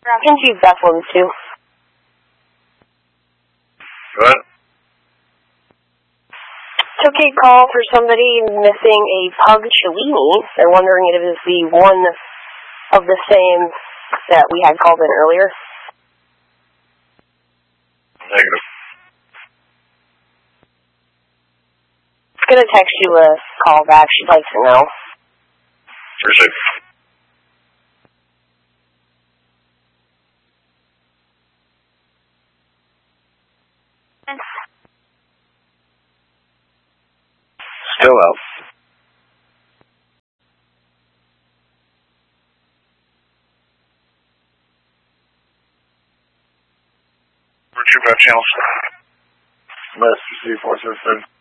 I can see Bethlehem too. What? Took a call for somebody missing a pug Cellini. They're wondering if it is the one of the same that we had called in earlier. Negative. It's going to text you a call back. She'd like to know. Appreciate it. Still out. True Channel. Master C477.